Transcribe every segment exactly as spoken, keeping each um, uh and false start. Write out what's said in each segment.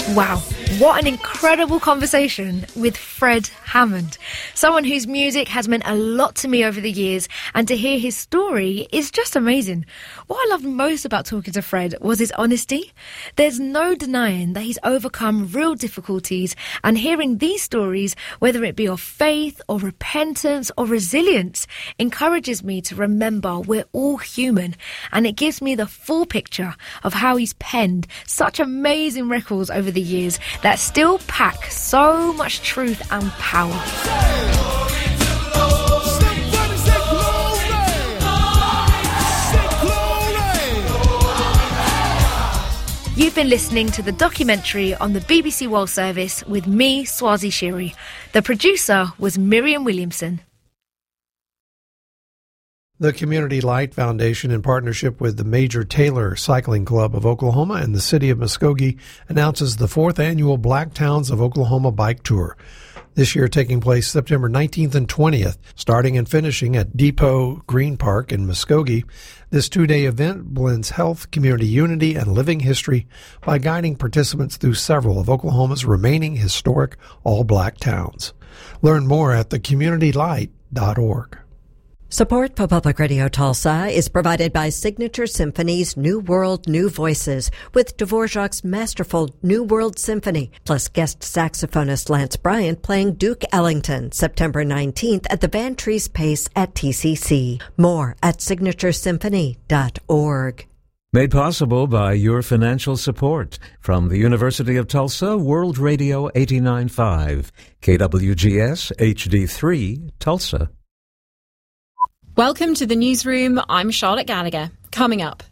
Wow, what an incredible conversation with Fred Hammond, someone whose music has meant a lot to me over the years, and to hear his story is just amazing. What I loved most about talking to Fred was his honesty. There's no denying that he's overcome real difficulties, and hearing these stories, whether it be of faith or repentance or resilience, encourages me to remember we're all human, and it gives me the full picture of how he's penned such amazing records over the years that still pack so much truth and power. You've been listening to the documentary on the B B C World Service with me, Swazi Shiri. The producer was Miriam Williamson. The Community Light Foundation, in partnership with the Major Taylor Cycling Club of Oklahoma and the city of Muskogee, announces the fourth annual Black Towns of Oklahoma Bike Tour. This year taking place September nineteenth and twentieth, starting and finishing at Depot Green Park in Muskogee. This two-day event blends health, community unity, and living history by guiding participants through several of Oklahoma's remaining historic all-black towns. Learn more at the community light dot org. Support for Public Radio Tulsa is provided by Signature Symphony's New World, New Voices with Dvorak's masterful New World Symphony, plus guest saxophonist Lance Bryant playing Duke Ellington September nineteenth at the Van Trees Pace at T C C. More at signature symphony dot org. Made possible by your financial support from the University of Tulsa, World Radio eighty-nine point five, K W G S H D three, Tulsa. Welcome to the newsroom. I'm Charlotte Gallagher. Coming up,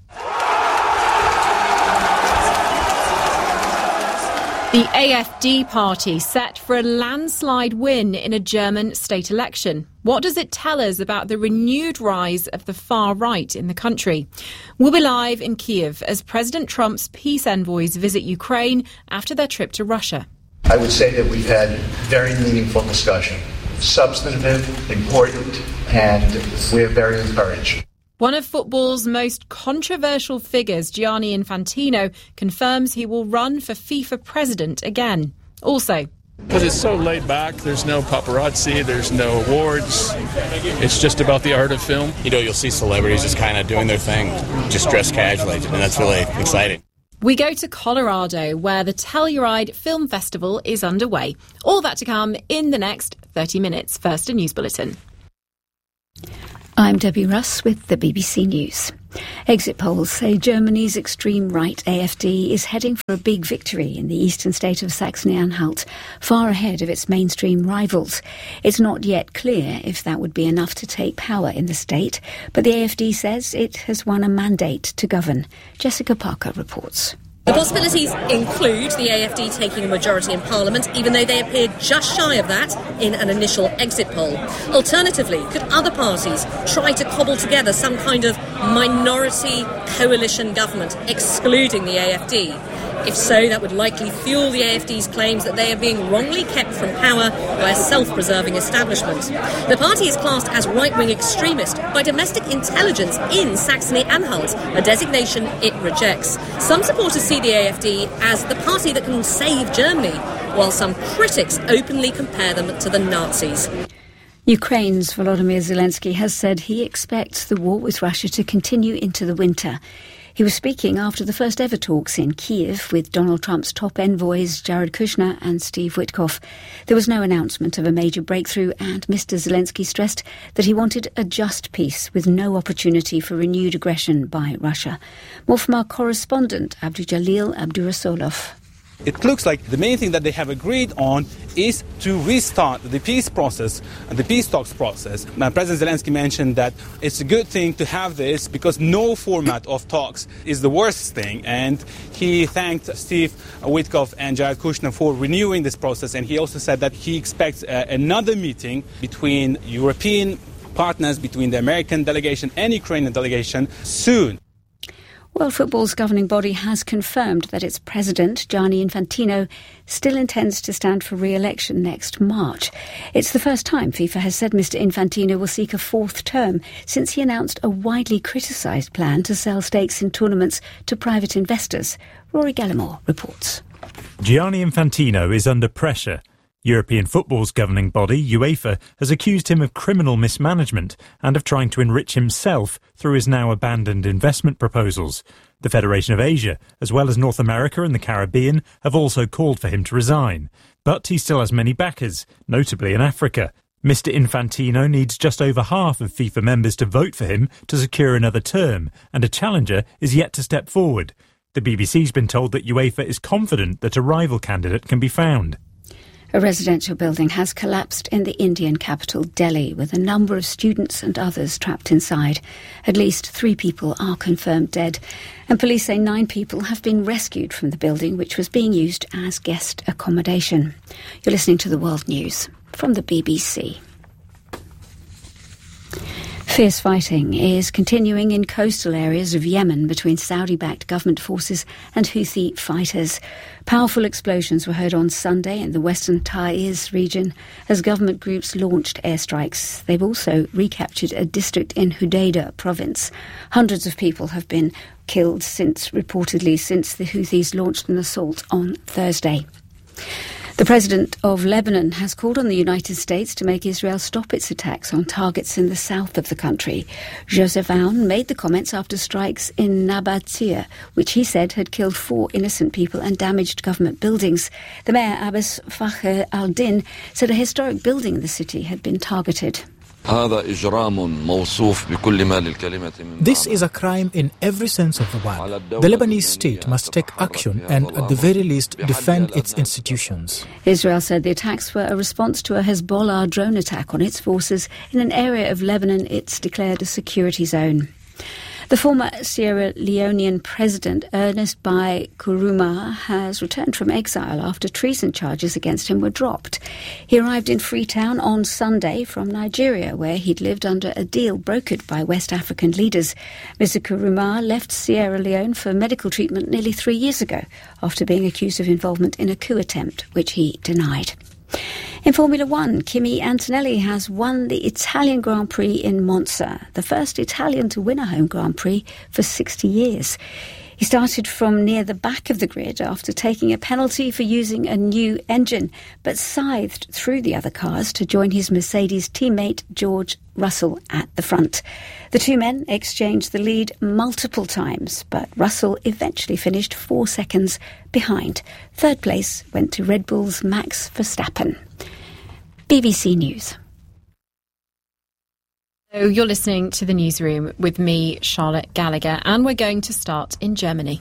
the A F D party set for a landslide win in a German state election. What does it tell us about the renewed rise of the far right in the country? We'll be live in Kiev as President Trump's peace envoys visit Ukraine after their trip to Russia. I would say that we've had very meaningful discussion. Substantive, important, and we're very encouraged. One of football's most controversial figures, Gianni Infantino, confirms he will run for FIFA president again. Also, because it's so laid back, there's no paparazzi, there's no awards. It's just about the art of film. You know, you'll see celebrities just kind of doing their thing, just dressed casually, and that's really exciting. We go to Colorado, where the Telluride Film Festival is underway. All that to come in the next thirty minutes. First, a news bulletin. I'm Debbie Russ with the B B C News. Exit polls say Germany's extreme right A F D is heading for a big victory in the eastern state of Saxony-Anhalt, far ahead of its mainstream rivals. It's not yet clear if that would be enough to take power in the state, but the A F D says it has won a mandate to govern. Jessica Parker reports. The possibilities include the A F D taking a majority in Parliament, even though they appeared just shy of that in an initial exit poll. Alternatively, could other parties try to cobble together some kind of minority coalition government, excluding the A F D? If so, that would likely fuel the A F D's claims that they are being wrongly kept from power by a self-preserving establishment. The party is classed as right-wing extremist by domestic intelligence in Saxony-Anhalt, a designation it rejects. Some supporters see the A F D as the party that can save Germany, while some critics openly compare them to the Nazis. Ukraine's Volodymyr Zelensky has said he expects the war with Russia to continue into the winter. He was speaking after the first ever talks in Kiev with Donald Trump's top envoys Jared Kushner and Steve Witkoff. There was no announcement of a major breakthrough, and Mister Zelensky stressed that he wanted a just peace with no opportunity for renewed aggression by Russia. More from our correspondent Abdu Jalil Abdurasolov. It looks like the main thing that they have agreed on is to restart the peace process, the peace talks process. Now, President Zelensky mentioned that it's a good thing to have this because no format of talks is the worst thing. And he thanked Steve Witkoff and Jared Kushner for renewing this process. And he also said that he expects uh, another meeting between European partners, between the American delegation and Ukrainian delegation soon. World Football's governing body has confirmed that its president, Gianni Infantino, still intends to stand for re-election next March. It's the first time FIFA has said Mister Infantino will seek a fourth term since he announced a widely criticised plan to sell stakes in tournaments to private investors. Rory Gallimore reports. Gianni Infantino is under pressure. European football's governing body, UEFA, has accused him of criminal mismanagement and of trying to enrich himself through his now abandoned investment proposals. The Federation of Asia, as well as North America and the Caribbean, have also called for him to resign. But he still has many backers, notably in Africa. Mister Infantino needs just over half of FIFA members to vote for him to secure another term, and a challenger is yet to step forward. The B B C's been told that UEFA is confident that a rival candidate can be found. A residential building has collapsed in the Indian capital, Delhi, with a number of students and others trapped inside. At least three people are confirmed dead, and police say nine people have been rescued from the building, which was being used as guest accommodation. You're listening to the World News from the B B C. Fierce fighting is continuing in coastal areas of Yemen between Saudi-backed government forces and Houthi fighters. Powerful explosions were heard on Sunday in the western Taiz region as government groups launched airstrikes. They've also recaptured a district in Hudaydah province. Hundreds of people have been killed since, reportedly, since the Houthis launched an assault on Thursday. The president of Lebanon has called on the United States to make Israel stop its attacks on targets in the south of the country. Joseph Aoun made the comments after strikes in Nabatea, which he said had killed four innocent people and damaged government buildings. The mayor, Abbas Fakhr al-Din, said a historic building in the city had been targeted. This is a crime in every sense of the word. The Lebanese state must take action and, at the very least, defend its institutions. Israel said the attacks were a response to a Hezbollah drone attack on its forces in an area of Lebanon it's declared a security zone. The former Sierra Leonean president, Ernest Bai Koroma, has returned from exile after treason charges against him were dropped. He arrived in Freetown on Sunday from Nigeria, where he'd lived under a deal brokered by West African leaders. Mister Koroma left Sierra Leone for medical treatment nearly three years ago after being accused of involvement in a coup attempt, which he denied. In Formula One, Kimi Antonelli has won the Italian Grand Prix in Monza, the first Italian to win a home Grand Prix for sixty years. He started from near the back of the grid after taking a penalty for using a new engine, but scythed through the other cars to join his Mercedes teammate George Russell at the front. The two men exchanged the lead multiple times, but Russell eventually finished four seconds behind. Third place went to Red Bull's Max Verstappen. B B C News. So you're listening to the Newsroom with me, Charlotte Gallagher, and we're going to start in Germany.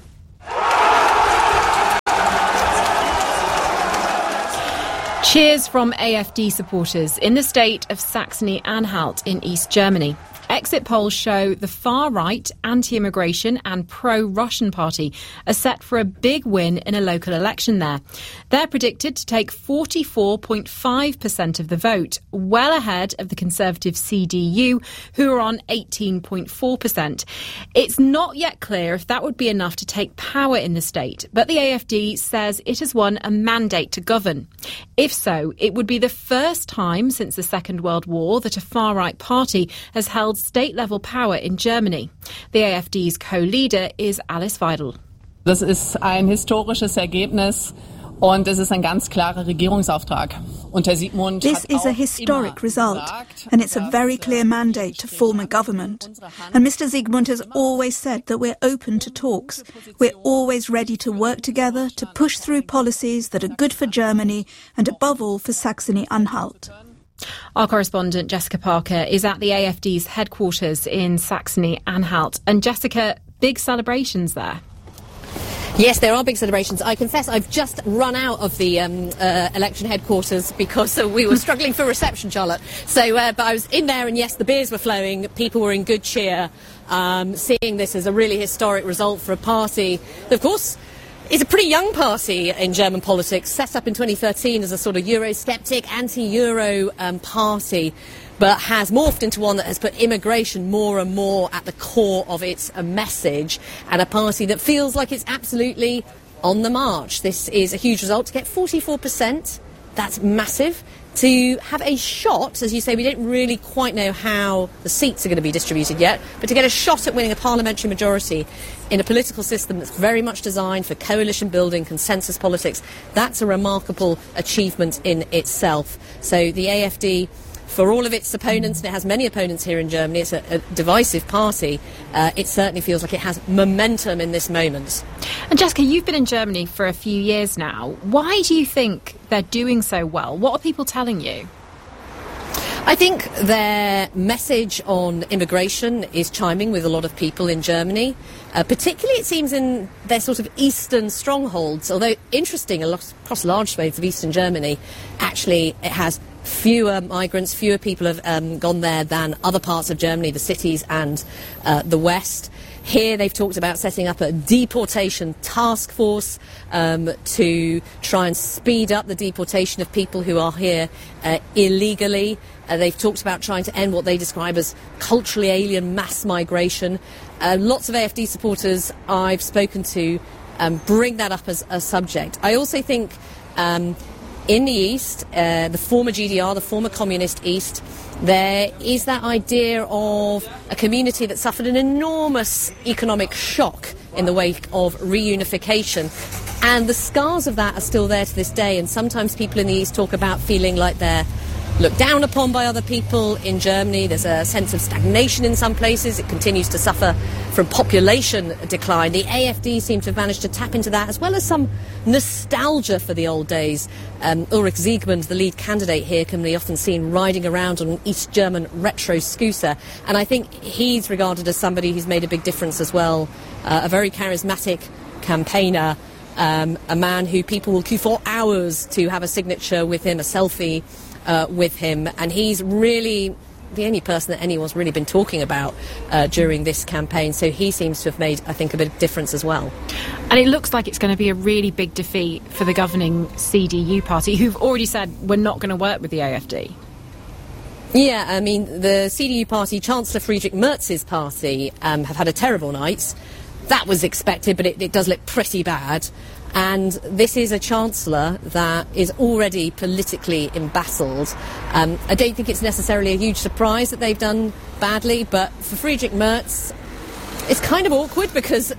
Cheers from A F D supporters in the state of Saxony-Anhalt in East Germany. Exit polls show the far-right, anti-immigration and pro-Russian party are set for a big win in a local election there. They're predicted to take forty-four point five percent of the vote, well ahead of the Conservative C D U, who are on eighteen point four percent. It's not yet clear if that would be enough to take power in the state, but the A F D says it has won a mandate to govern. If so, it would be the first time since the Second World War that a far-right party has held state-level power in Germany. The A F D's co-leader is Alice Weidel. Das ist ein historisches Ergebnis und es ist ein ganz klarer Regierungsauftrag. This is a historic result, and it's a very clear mandate to form a government. And Mister Zygmunt has always said that we're open to talks. We're always ready to work together to push through policies that are good for Germany and, above all, for Saxony-Anhalt. Our correspondent Jessica Parker is at the A F D's headquarters in Saxony-Anhalt. And Jessica, big celebrations there. Yes, there are big celebrations. I confess I've just run out of the um, uh, election headquarters because uh, we were struggling for reception, Charlotte. So, uh, but I was in there, and yes, the beers were flowing. People were in good cheer, um, seeing this as a really historic result for a party that, of course, is a pretty young party in German politics, set up in twenty thirteen as a sort of Eurosceptic, anti-Euro um, party, but has morphed into one that has put immigration more and more at the core of its uh, message, and a party that feels like it's absolutely on the march. This is a huge result. To get forty-four percent that's massive. To have a shot, as you say, we don't really quite know how the seats are going to be distributed yet, but to get a shot at winning a parliamentary majority in a political system that's very much designed for coalition building, consensus politics, that's a remarkable achievement in itself. So the A F D, for all of its opponents, and it has many opponents here in Germany, it's a, a divisive party, uh, it certainly feels like it has momentum in this moment. And Jessica, you've been in Germany for a few years now. Why do you think they're doing so well? What are people telling you? I think their message on immigration is chiming with a lot of people in Germany, uh, particularly it seems in their sort of eastern strongholds, although interesting, a lot, across large swathes of eastern Germany, actually it has fewer migrants, fewer people have um, gone there than other parts of Germany, the cities and uh, the west. Here they've talked about setting up a deportation task force um, to try and speed up the deportation of people who are here uh, illegally. Uh, they've talked about trying to end what they describe as culturally alien mass migration. Uh, lots of A F D supporters I've spoken to um, bring that up as a subject. I also think um, in the East, uh, the former G D R, the former communist East, there is that idea of a community that suffered an enormous economic shock in the wake of reunification. And the scars of that are still there to this day. And sometimes people in the East talk about feeling like they're looked down upon by other people. In Germany, there's a sense of stagnation in some places. It continues to suffer from population decline. The A F D seem to have managed to tap into that, as well as some nostalgia for the old days. Um, Ulrich Siegmund, the lead candidate here, can be often seen riding around on an East German retro scooter. And I think he's regarded as somebody who's made a big difference as well. Uh, a very charismatic campaigner, um, a man who people will queue for hours to have a signature with him, a selfie Uh, with him, and he's really the only person that anyone's really been talking about uh, during this campaign, so he seems to have made, I think, a bit of difference as well. And it looks like it's going to be a really big defeat for the governing C D U party, who've already said we're not going to work with the A F D. Yeah, I mean, the C D U party, Chancellor Friedrich Merz's party, um, have had a terrible night. That was expected, but it, it does look pretty bad. And this is a chancellor that is already politically embattled. Um, I don't think it's necessarily a huge surprise that they've done badly, but for Friedrich Merz, it's kind of awkward because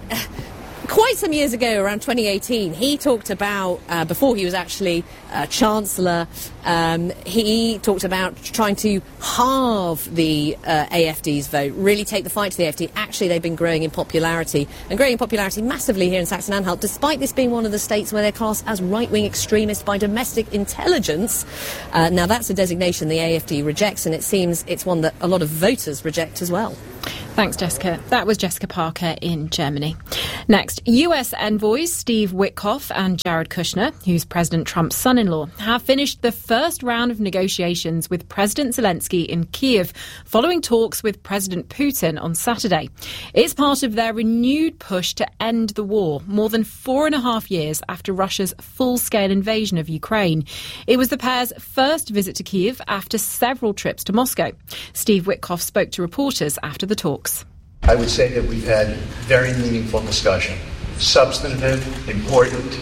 quite some years ago, around twenty eighteen, he talked about, uh, before he was actually uh, Chancellor, um, he talked about trying to halve the uh, A F D's vote, really take the fight to the A F D. Actually, they've been growing in popularity, and growing in popularity massively here in Saxony-Anhalt, despite this being one of the states where they're classed as right-wing extremists by domestic intelligence. Uh, now, that's a designation the A F D rejects, and it seems it's one that a lot of voters reject as well. Thanks, Jessica. That was Jessica Parker in Germany. Next, U S envoys Steve Witkoff and Jared Kushner, who's President Trump's son-in-law, have finished the first round of negotiations with President Zelensky in Kiev, following talks with President Putin on Saturday. It's part of their renewed push to end the war, more than four and a half years after Russia's full-scale invasion of Ukraine. It was the pair's first visit to Kiev after several trips to Moscow. Steve Witkoff spoke to reporters after the talks. I would say that we've had very meaningful discussion, substantive, important,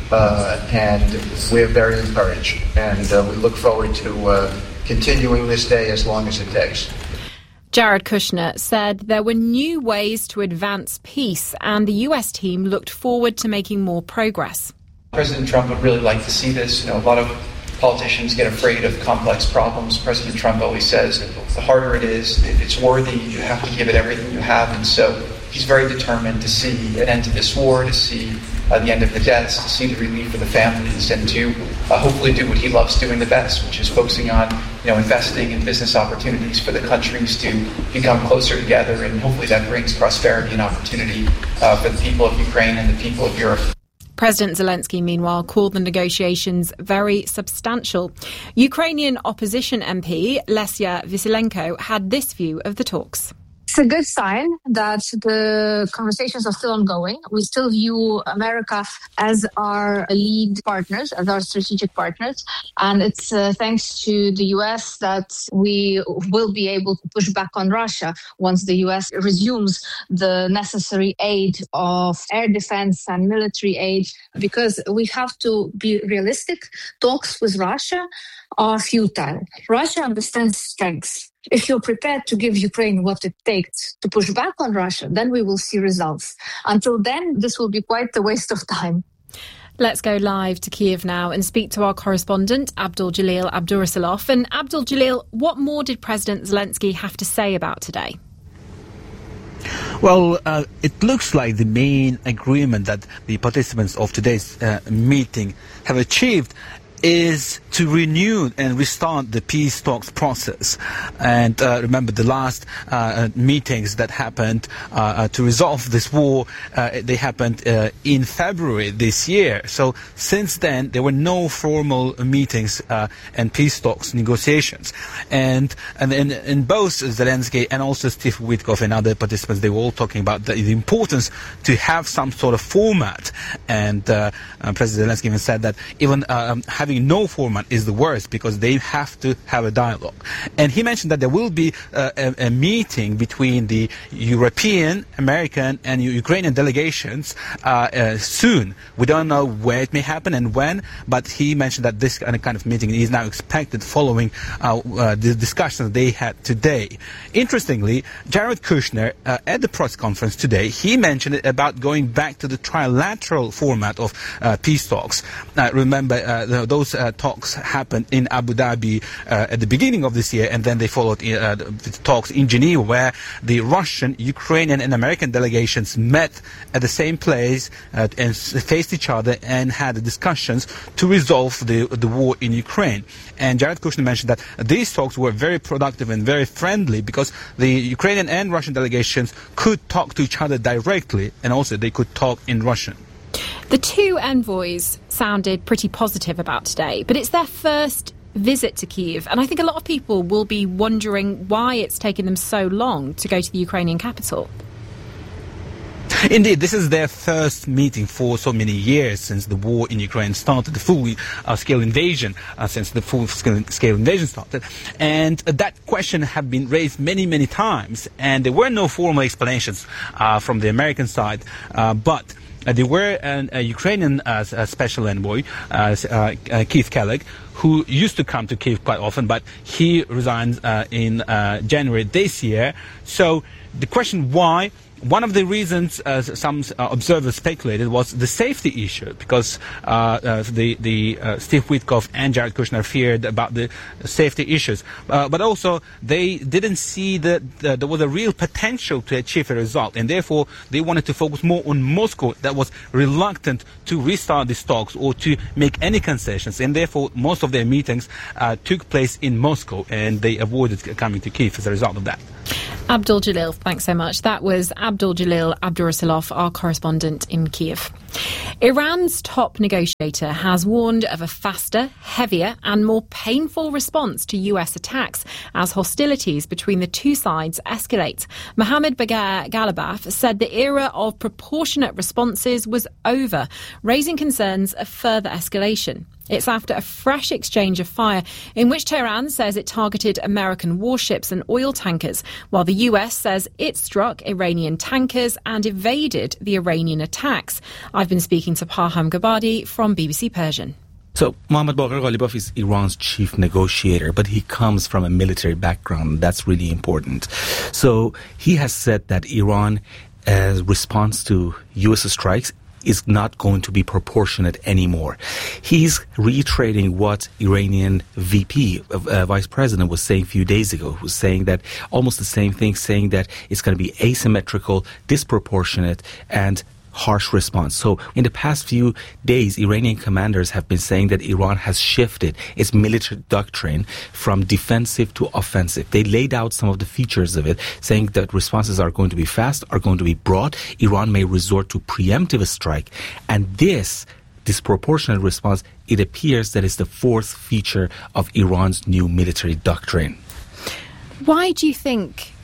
uh, and we're very encouraged. And uh, we look forward to uh, continuing this day as long as it takes. Jared Kushner said there were new ways to advance peace, and the U S team looked forward to making more progress. President Trump would really like to see this. You know, a lot of politicians get afraid of complex problems. President Trump always says, the harder it is, if it's worthy, you have to give it everything you have. And so he's very determined to see an end to this war, to see uh, the end of the deaths, to see the relief for the families, and to uh, hopefully do what he loves doing the best, which is focusing on, you know, investing in business opportunities for the countries to become closer together. And hopefully that brings prosperity and opportunity uh, for the people of Ukraine and the people of Europe. President Zelensky, meanwhile, called the negotiations very substantial. Ukrainian opposition M P Lesya Vasilenko had this view of the talks. It's a good sign that the conversations are still ongoing. We still view America as our lead partners, as our strategic partners. And it's uh, thanks to the U S that we will be able to push back on Russia once the U S resumes the necessary aid of air defense and military aid, because we have to be realistic. Talks with Russia are futile. Russia understands strengths. If you're prepared to give Ukraine what it takes to push back on Russia, then we will see results. Until then, this will be quite a waste of time. Let's go live to Kiev now and speak to our correspondent, Abdul Jalil Abdurasalov. And Abdul Jalil, what more did President Zelensky have to say about today? Well, uh, it looks like the main agreement that the participants of today's uh, meeting have achieved is to renew and restart the peace talks process. And uh, remember, the last uh, meetings that happened uh, uh, to resolve this war, uh, they happened uh, in February this year. So since then, there were no formal meetings uh, and peace talks negotiations. And and in, in both Zelensky and also Steve Witkoff and other participants, they were all talking about the, the importance to have some sort of format. And uh, uh, President Zelensky even said that even um, having no format is the worst, because they have to have a dialogue. And he mentioned that there will be uh, a, a meeting between the European, American and Ukrainian delegations uh, uh, soon. We don't know where it may happen and when, but he mentioned that this kind of meeting is now expected following uh, uh, the discussions they had today. Interestingly, Jared Kushner uh, at the press conference today, he mentioned about going back to the trilateral format of uh, peace talks. Uh, remember, uh, those uh, talks happened in Abu Dhabi uh, at the beginning of this year, and then they followed uh, the talks in Geneva, where the Russian, Ukrainian and American delegations met at the same place uh, and faced each other and had discussions to resolve the, the war in Ukraine. And Jared Kushner mentioned that these talks were very productive and very friendly, because the Ukrainian and Russian delegations could talk to each other directly, and also they could talk in Russian. The two envoys sounded pretty positive about today, but it's their first visit to Kyiv, and I think a lot of people will be wondering why it's taken them so long to go to the Ukrainian capital. Indeed, this is their first meeting for so many years since the war in Ukraine started, the full-scale uh, invasion, uh, since the full-scale invasion started. And uh, that question had been raised many, many times, and there were no formal explanations uh, from the American side, uh, but Uh, there were an, a Ukrainian uh, a special envoy, uh, uh, Keith Kellogg, who used to come to Kyiv quite often, but he resigned uh, in uh, January this year. So the question why, one of the reasons uh, some uh, observers speculated was the safety issue, because uh, uh, the, the uh, Steve Witkoff and Jared Kushner feared about the safety issues. Uh, but also they didn't see that uh, there was a real potential to achieve a result, and therefore they wanted to focus more on Moscow, that was reluctant to restart these talks or to make any concessions, and therefore most of their meetings uh, took place in Moscow, and they avoided coming to Kyiv as a result of that. Abdul Jalil, thanks so much. That was Abdul Jalil Abdurasalov, our correspondent in Kyiv. Iran's top negotiator has warned of a faster, heavier and more painful response to U S attacks as hostilities between the two sides escalate. Mohammad Bagher Ghalibaf said the era of proportionate responses was over, raising concerns of further escalation. It's after a fresh exchange of fire in which Tehran says it targeted American warships and oil tankers, while the U S says it struck Iranian tankers and evaded the Iranian attacks. I've been speaking to Parham Gabadi from B B C Persian. So, Mohammad Bagher Ghalibaf is Iran's chief negotiator, but he comes from a military background. That's really important. So, he has said that Iran's uh, response to U S strikes is not going to be proportionate anymore. He's reiterating what Iranian V P, uh, Vice President, was saying a few days ago, who was saying that almost the same thing, saying that it's going to be asymmetrical, disproportionate, and harsh response. So in the past few days, Iranian commanders have been saying that Iran has shifted its military doctrine from defensive to offensive. They laid out some of the features of it, saying that responses are going to be fast, are going to be broad. Iran may resort to preemptive strike. And this disproportionate response, it appears that is the fourth feature of Iran's new military doctrine. Why do you think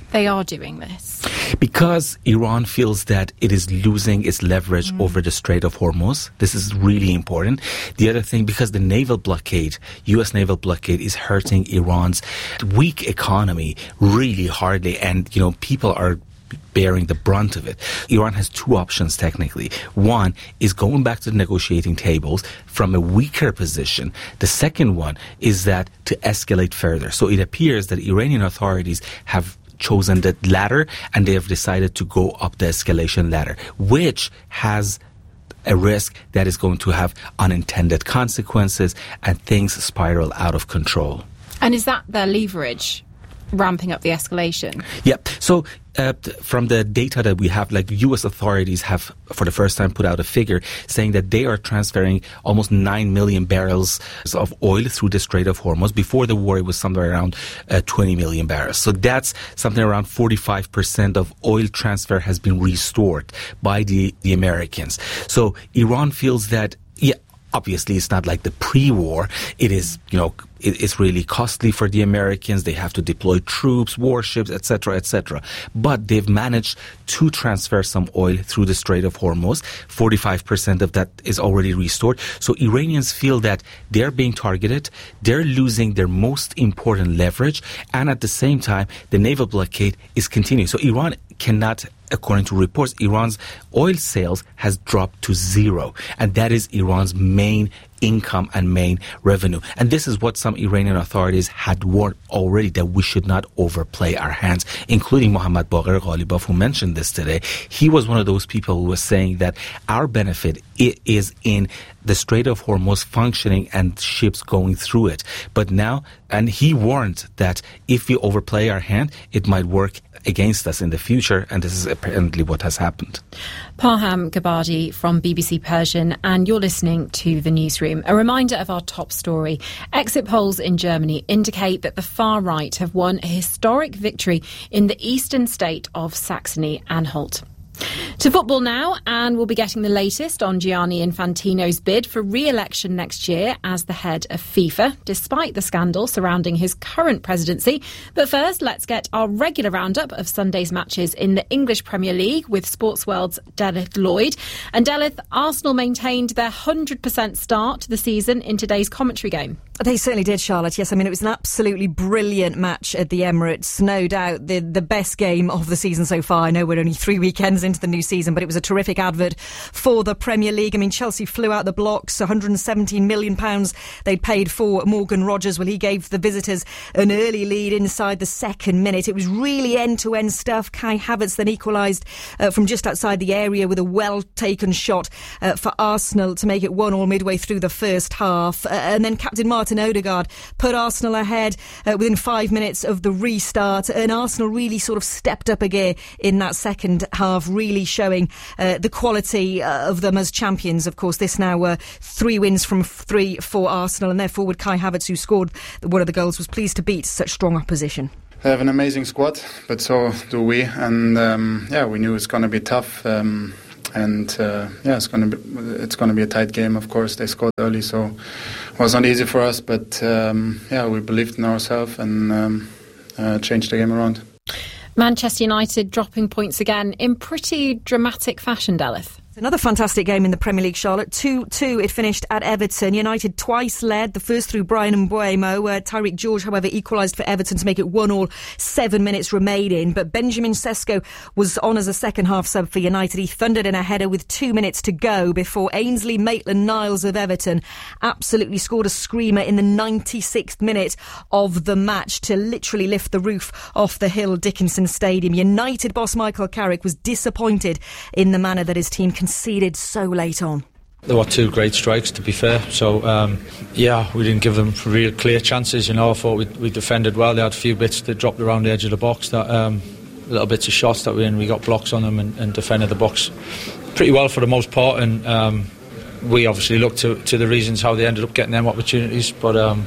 they are doing this? Because Iran feels that it is losing its leverage mm. over the Strait of Hormuz. This is really important. The other thing, because the naval blockade, U S naval blockade, is hurting Iran's weak economy really hardly, and, you know, people are bearing the brunt of it. Iran has two options technically. One is going back to the negotiating tables from a weaker position. The second one is that to escalate further. So it appears that Iranian authorities have chosen the latter, and they have decided to go up the escalation ladder, which has a risk that is going to have unintended consequences and things spiral out of control. And is that their leverage, ramping up the escalation? Yeah. So uh, from the data that we have, like U S authorities have for the first time put out a figure saying that they are transferring almost nine million barrels of oil through the Strait of Hormuz. Before the war, it was somewhere around uh, twenty million barrels. So that's something around forty-five percent of oil transfer has been restored by the, the Americans. So Iran feels that, yeah, obviously it's not like the pre-war. It is, you know, it's really costly for the Americans. They have to deploy troops, warships, et cetera, et cetera. But they've managed to transfer some oil through the Strait of Hormuz. forty-five percent of that is already restored. So Iranians feel that they're being targeted, they're losing their most important leverage, and at the same time, the naval blockade is continuing. So Iran cannot, according to reports, Iran's oil sales has dropped to zero. And that is Iran's main income and main revenue. And this is what some Iranian authorities had warned already, that we should not overplay our hands, including Mohammad Baqir Ghalibaf, who mentioned this today. He was one of those people who was saying that our benefit is in the Strait of Hormuz functioning and ships going through it. But now, and he warned that if we overplay our hand, it might work against us in the future, and this is apparently what has happened. Parham Gabadi from B B C Persian, and you're listening to The Newsroom. A reminder of our top story. Exit polls in Germany indicate that the far right have won a historic victory in the eastern state of Saxony-Anhalt. To football now, and we'll be getting the latest on Gianni Infantino's bid for re-election next year as the head of FIFA, despite the scandal surrounding his current presidency. But first, let's get our regular roundup of Sunday's matches in the English Premier League with Sportsworld's Delith Lloyd. And Delith, Arsenal maintained their one hundred percent start to the season in today's commentary game. They certainly did, Charlotte. Yes, I mean, it was an absolutely brilliant match at the Emirates. No doubt the, the best game of the season so far. I know we're only three weekends into the new season, but it was a terrific advert for the Premier League. I mean, Chelsea flew out the blocks, one hundred seventeen million pounds they'd paid for Morgan Rogers. Well, he gave the visitors an early lead inside the second minute. It was really end-to-end stuff. Kai Havertz then equalised uh, from just outside the area with a well-taken shot uh, for Arsenal to make it one all midway through the first half. Uh, and then Captain Martin Odegaard put Arsenal ahead uh, within five minutes of the restart, and Arsenal really sort of stepped up a gear in that second half, really showing uh, the quality uh, of them as champions. Of course, this now uh, three wins from three for Arsenal, and their forward Kai Havertz, who scored one of the goals, was pleased to beat such strong opposition. They have an amazing squad, but so do we, and um, yeah, we knew it's going to be tough. Um, And uh, yeah, it's going to be it's going to be a tight game. Of course, they scored early, so it was not easy for us. But um, yeah, we believed in ourselves and um, uh, changed the game around. Manchester United dropping points again in pretty dramatic fashion, Delith. Another fantastic game in the Premier League, Charlotte. two two it finished at Everton. United twice led, the first through Brian Mbeumo. Uh, Tyreek George, however, equalised for Everton to make it one all, seven minutes remaining. But Benjamin Sesko was on as a second-half sub for United. He thundered in a header with two minutes to go before Ainsley Maitland-Niles of Everton absolutely scored a screamer in the ninety-sixth minute of the match to literally lift the roof off the Hill Dickinson Stadium. United boss Michael Carrick was disappointed in the manner that his team conceded so late on. There were two great strikes, to be fair. So, um, yeah, we didn't give them real clear chances. You know, I thought we, we defended well. They had a few bits that dropped around the edge of the box, that um, little bits of shots that we in. We got blocks on them and, and defended the box pretty well for the most part. And um, we obviously looked to, to the reasons how they ended up getting them opportunities. But um,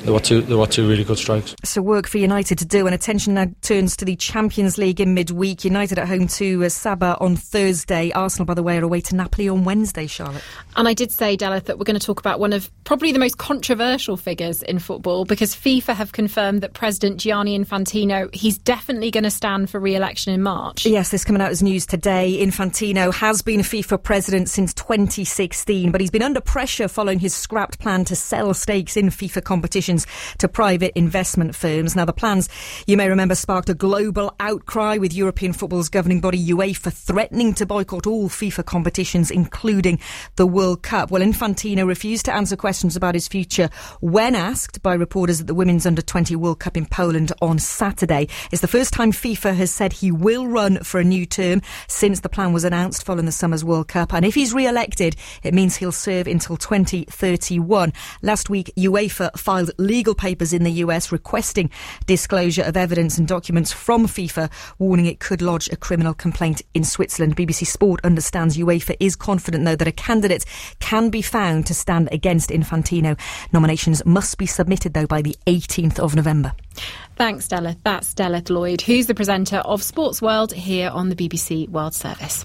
there were two there were two really good strikes. So work for United to do, and attention now turns to the Champions League in midweek. United at home to uh, Sabah on Thursday. Arsenal, by the way, are away to Napoli on Wednesday, Charlotte. And I did say, Della, that we're going to talk about one of probably the most controversial figures in football, because FIFA have confirmed that President Gianni Infantino, he's definitely going to stand for re-election in March. Yes, this coming out as news today. Infantino has been FIFA president since twenty sixteen, but he's been under pressure following his scrapped plan to sell stakes in FIFA competitions to private investment firms. Now, the plans, you may remember, sparked a global outcry, with European football's governing body UEFA threatening to boycott all FIFA competitions, including the World Cup. Well, Infantino refused to answer questions about his future when asked by reporters at the Women's Under twenty World Cup in Poland on Saturday. It's the first time FIFA has said he will run for a new term since the plan was announced following the summer's World Cup. And if he's re-elected, it means he'll serve until twenty thirty-one. Last week, UEFA filed legal papers in the U S requesting disclosure of evidence and documents from FIFA, warning it could lodge a criminal complaint in Switzerland. B B C Sport understands UEFA is confident, though, that a candidate can be found to stand against Infantino. Nominations must be submitted, though, by the eighteenth of November. Thanks, Stella. That's Stella Lloyd, who's the presenter of Sports World here on the B B C World Service.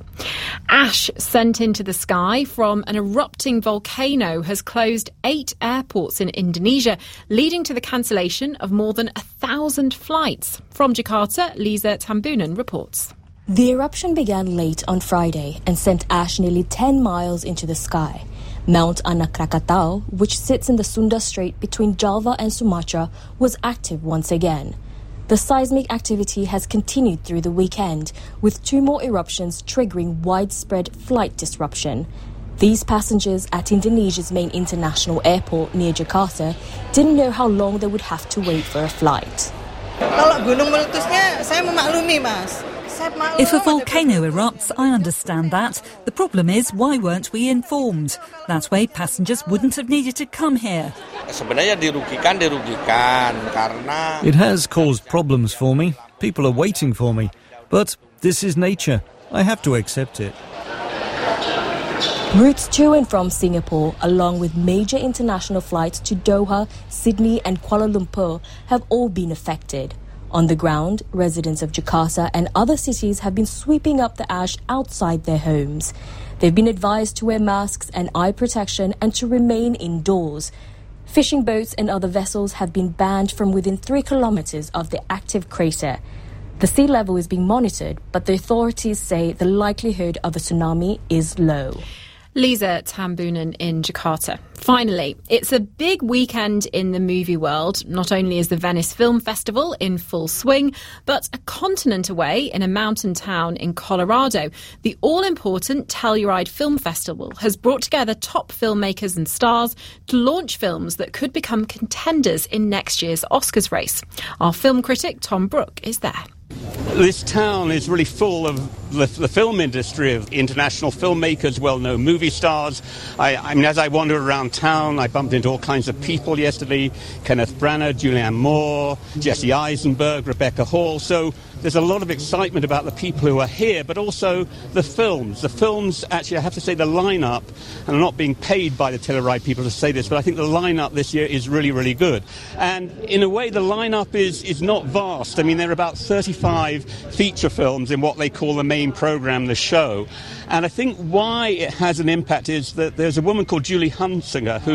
Ash sent into the sky from an erupting volcano has closed eight airports in Indonesia, leading to the cancellation of more than a thousand flights. From Jakarta, Lisa Tambunan reports. The eruption began late on Friday and sent ash nearly ten miles into the sky. Mount Anak Krakatau, which sits in the Sunda Strait between Java and Sumatra, was active once again. The seismic activity has continued through the weekend, with two more eruptions triggering widespread flight disruption. These passengers at Indonesia's main international airport near Jakarta didn't know how long they would have to wait for a flight. If a volcano erupts, I understand that. The problem is, why weren't we informed? That way, passengers wouldn't have needed to come here. It has caused problems for me. People are waiting for me. But this is nature. I have to accept it. Routes to and from Singapore, along with major international flights to Doha, Sydney and Kuala Lumpur, have all been affected. On the ground, residents of Jakarta and other cities have been sweeping up the ash outside their homes. They've been advised to wear masks and eye protection and to remain indoors. Fishing boats and other vessels have been banned from within three kilometres of the active crater. The sea level is being monitored, but the authorities say the likelihood of a tsunami is low. Lisa Tambunan in Jakarta. Finally, it's a big weekend in the movie world. Not only is the Venice Film Festival in full swing, but a continent away in a mountain town in Colorado, the all-important Telluride Film Festival has brought together top filmmakers and stars to launch films that could become contenders in next year's Oscars race. Our film critic Tom Brooke is there. This town is really full of the, the film industry, of international filmmakers, well-known movie stars. I, I mean, as I wandered around town, I bumped into all kinds of people yesterday. Kenneth Branagh, Julianne Moore, Jesse Eisenberg, Rebecca Hall. So there's a lot of excitement about the people who are here, but also the films. The films, actually, I have to say the lineup, and I'm not being paid by the Telluride people to say this, but I think the lineup this year is really, really good. And in a way, the lineup is, is not vast. I mean, there are about thirty-five feature films in what they call the main program, the show. And I think why it has an impact is that there's a woman called Julie Hunsinger who